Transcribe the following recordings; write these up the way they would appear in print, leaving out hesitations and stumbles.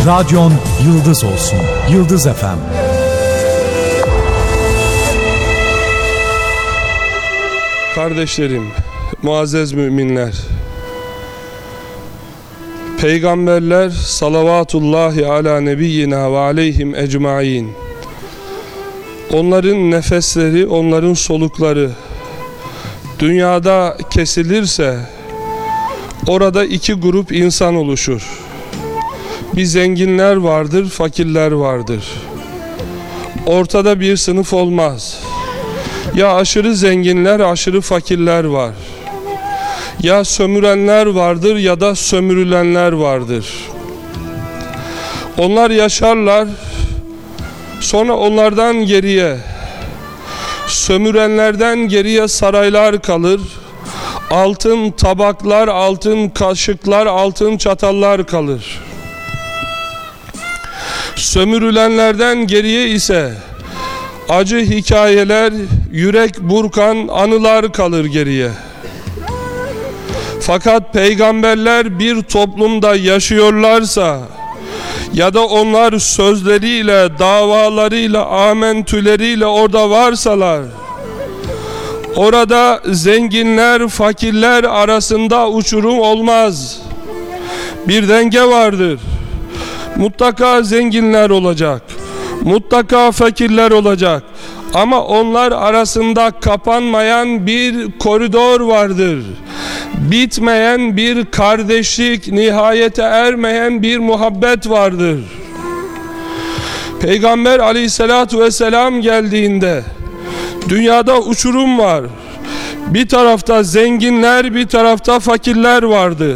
Radyon yıldız olsun. Yıldız FM. Kardeşlerim, muazzez müminler, peygamberler salavatullahi ala nebiyyina ve aleyhim ecmain, onların nefesleri, onların solukları dünyada kesilirse orada iki grup insan oluşur. Bir zenginler vardır, fakirler vardır. Ortada bir sınıf olmaz. Ya aşırı zenginler, aşırı fakirler var. Ya sömürenler vardır ya da sömürülenler vardır. Onlar yaşarlar, sonra onlardan geriye, sömürenlerden geriye saraylar kalır. Altın tabaklar, altın kaşıklar, altın çatallar kalır. Sömürülenlerden geriye ise acı hikayeler, yürek burkan anılar kalır geriye. Fakat peygamberler bir toplumda yaşıyorlarsa ya da onlar sözleriyle, davalarıyla, amentüleriyle orada varsalar, orada zenginler, fakirler arasında uçurum olmaz. Bir denge vardır. Mutlaka zenginler olacak. Mutlaka fakirler olacak. Ama onlar arasında kapanmayan bir koridor vardır. Bitmeyen bir kardeşlik, nihayete ermeyen bir muhabbet vardır. Peygamber aleyhissalatu vesselam geldiğinde dünyada uçurum var. Bir tarafta zenginler, bir tarafta fakirler vardı.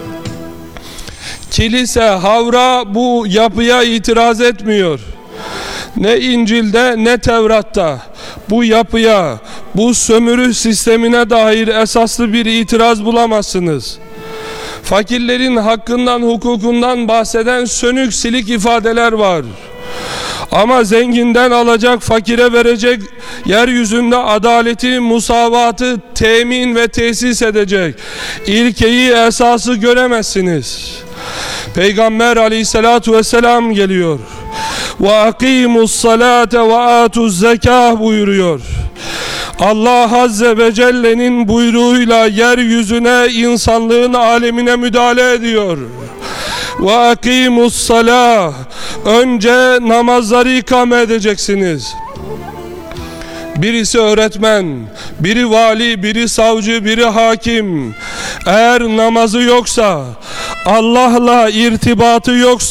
Kilise, havra bu yapıya itiraz etmiyor. Ne İncil'de ne Tevrat'ta bu yapıya, bu sömürü sistemine dair esaslı bir itiraz bulamazsınız. Fakirlerin hakkından, hukukundan bahseden sönük silik ifadeler var. Ama zenginden alacak, fakire verecek, yeryüzünde adaleti, musavatı temin ve tesis edecek ilkeyi, esası göremezsiniz. Peygamber aleyhissalatu vesselam geliyor. Ve akimus salate ve atuz zekah buyuruyor. Allah Azze ve Celle'nin buyruğuyla yeryüzüne, insanlığın alemine müdahale ediyor. Ve akimus salah, önce namazları ikame edeceksiniz. Birisi öğretmen, biri vali, biri savcı, biri hakim. Eğer namazı yoksa, Allah'la irtibatı yoksa,